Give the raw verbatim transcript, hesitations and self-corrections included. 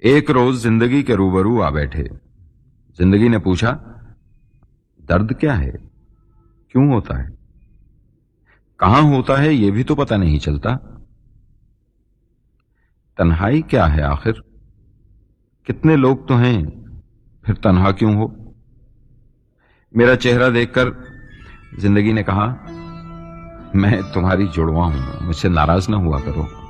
एक रोज जिंदगी के रूबरू आ बैठे। जिंदगी ने पूछा, दर्द क्या है, क्यों होता है, कहां होता है, यह भी तो पता नहीं चलता। तन्हाई क्या है आखिर, कितने लोग तो हैं, फिर तन्हा क्यों हो। मेरा चेहरा देखकर जिंदगी ने कहा, मैं तुम्हारी जुड़वा हूं, मुझसे नाराज ना हुआ करो।